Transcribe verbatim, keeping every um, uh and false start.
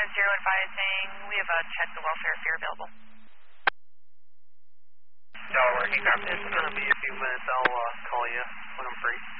five zero advising we have a check the welfare fare available. Tower, working copy. It's going to be a few minutes. I'll uh, call you when I'm free.